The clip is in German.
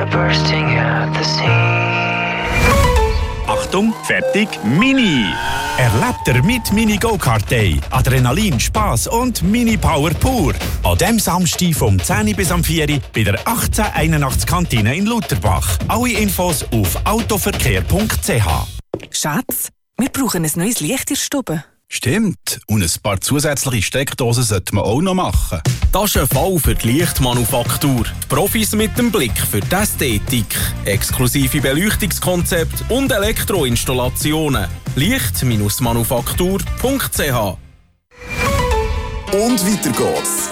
we're bursting at the seams. Achtung, fertig, Mini! Erlebt der mit Mini Go-Kart Day. Adrenalin, Spass und Mini-Power pur. An diesem Samstag vom 10 bis am 4 bei der 1881 Kantine in Lutherbach. Alle Infos auf autoverkehr.ch. Schatz, wir brauchen ein neues Licht in der Stube. Stimmt. Und ein paar zusätzliche Steckdosen sollte man auch noch machen. Das ist ein Fall für die Lichtmanufaktur. Die Profis mit dem Blick für die Ästhetik. Exklusive Beleuchtungskonzepte und Elektroinstallationen. Licht-manufaktur.ch. Und weiter geht's.